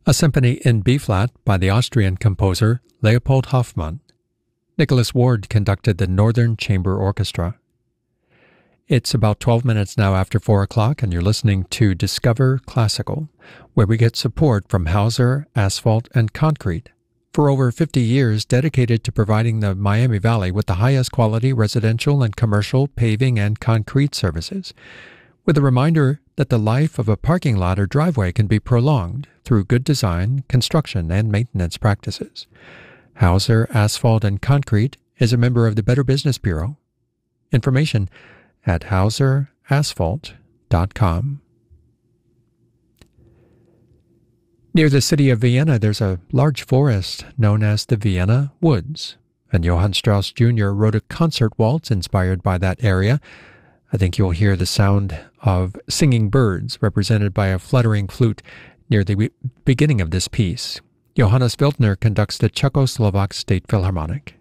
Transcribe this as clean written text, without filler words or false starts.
a symphony in B-flat by the Austrian composer Leopold Hoffmann. Nicholas Ward conducted the Northern Chamber Orchestra. It's about 12 minutes now after 4 o'clock, and you're listening to Discover Classical, where we get support from Hauser Asphalt and Concrete, for over 50 years dedicated to providing the Miami Valley with the highest quality residential and commercial paving and concrete services, with a reminder that the life of a parking lot or driveway can be prolonged through good design, construction, and maintenance practices. Hauser Asphalt and Concrete is a member of the Better Business Bureau. Information at hauserasphalt.com. Near the city of Vienna, there's a large forest known as the Vienna Woods, and Johann Strauss Jr. wrote a concert waltz inspired by that area. I think you'll hear the sound of singing birds represented by a fluttering flute near the beginning of this piece. Johannes Wildner conducts the Czechoslovak State Philharmonic.